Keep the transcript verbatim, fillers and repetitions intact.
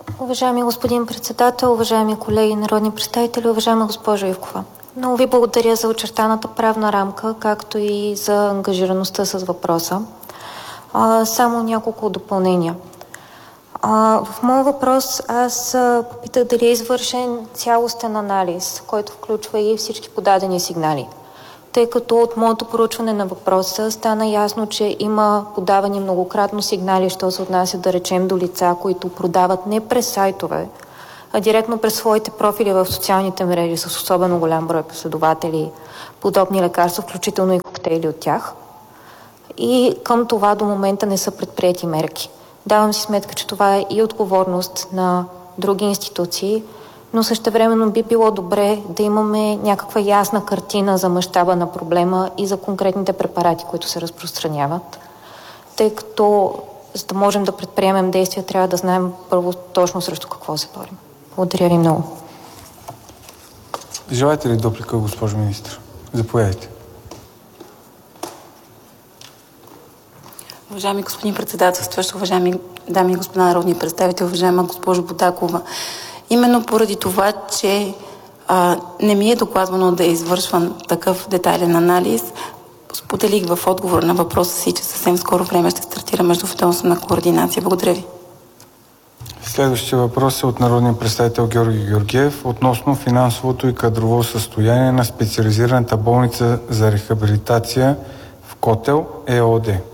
Уважаеми господин председател, уважаеми колеги народни представители, уважаема госпожо Ивкова. Много ви благодаря за очертаната правна рамка, както и за ангажираността с въпроса. А, само няколко допълнения. А, в моя въпрос аз а, попитах дали е извършен цялостен анализ, който включва и всички подадени сигнали. Тъй като от моето проучване на въпроса стана ясно, че има подавани многократно сигнали, що се отнася да речем до лица, които продават не през сайтове, а директно през своите профили в социалните мрежи с особено голям брой последователи, подобни лекарства, включително и коктейли от тях. И към това до момента не са предприети мерки. Давам си сметка, че това е и отговорност на други институции, но същевременно би било добре да имаме някаква ясна картина за мащаба на проблема и за конкретните препарати, които се разпространяват. Тъй като, за да можем да предприемем действия, трябва да знаем първо точно срещу какво се борим. Благодаря ви много. Желаете ли дуплика, госпожо министър? Заповядайте. Уважаеми господин председателстващ, уважаеми дами и господа народни представители, уважаема госпожо Будакова, именно поради това, че а, не ми е докладвано да е извършван такъв детайлен анализ, споделих в отговор на въпроса си, че съвсем скоро време ще стартира междуведомствена координация. Благодаря ви. Следващия въпрос е от народния представител Георги Георгиев относно финансовото и кадрово състояние на специализираната болница за рехабилитация в Котел ЕООД.